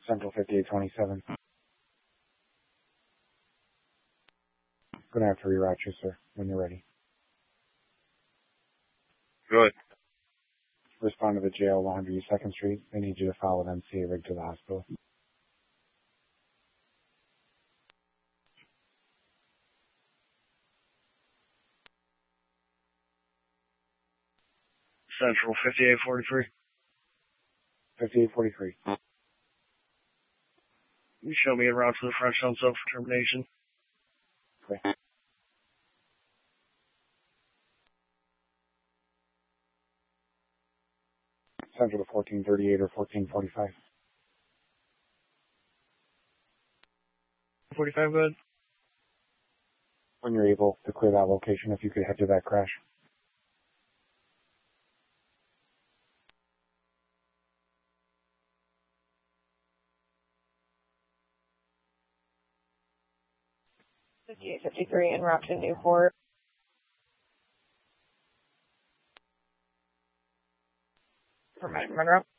Central 5827. Gonna have to reroute you, sir, when you're ready. Good. Respond to the jail 102nd Street. They need you to follow them, see a rig to the hospital. Central 5843. 5843. You show me a route to the Frenchtown cell for termination. Okay. Central to 1438 or 1445. 45, good. When you're able to clear that location, if you could head to that crash. $58.53 en route to Newport. For Monroe.